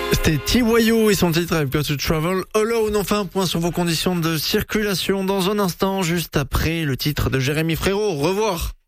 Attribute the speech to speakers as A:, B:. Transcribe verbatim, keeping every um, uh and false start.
A: C'était T-Wayo et son titre I've Got to Travel Alone. Enfin, un point sur vos conditions de circulation dans un instant, juste après le titre de Jérémy Frérot. Au revoir.